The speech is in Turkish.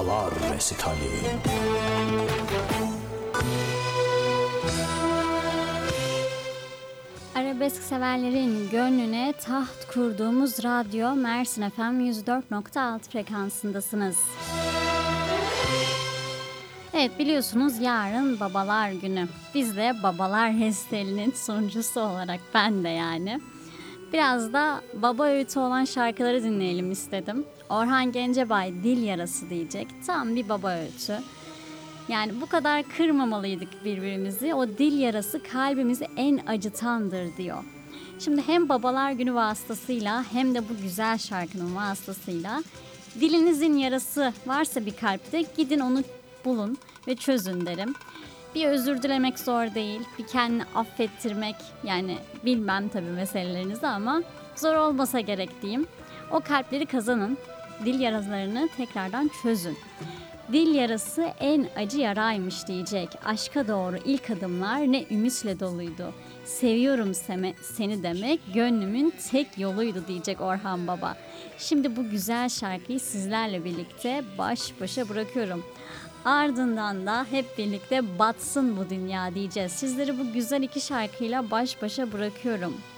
Babalar Resitali. Arabesk severlerin gönlüne taht kurduğumuz radyo Mersin FM 104.6 frekansındasınız. Evet, biliyorsunuz yarın Babalar Günü. Biz de Babalar Resitali'nin sunucusu olarak ben de yani biraz da baba öğütü olan şarkıları dinleyelim istedim. Orhan Gencebay Dil Yarası diyecek. Tam bir baba öğütü. Yani bu kadar kırmamalıydık birbirimizi. O dil yarası kalbimizi en acıtandır diyor. Şimdi hem Babalar Günü vasıtasıyla hem de bu güzel şarkının vasıtasıyla dilinizin yarası varsa bir kalpte gidin onu bulun ve çözün derim. Bir özür dilemek zor değil. Bir kendini affettirmek, yani bilmem tabii meselelerinizi ama zor olmasa gerek diyeyim. O kalpleri kazanın. Dil yaralarını tekrardan çözün. Dil yarası en acı yaraymış diyecek. Aşka doğru ilk adımlar ne ümitle doluydu. Seviyorum seni demek gönlümün tek yoluydu diyecek Orhan Baba. Şimdi bu güzel şarkıyı sizlerle birlikte baş başa bırakıyorum. Ardından da hep birlikte batsın bu dünya diyeceğiz. Sizleri bu güzel iki şarkıyla baş başa bırakıyorum.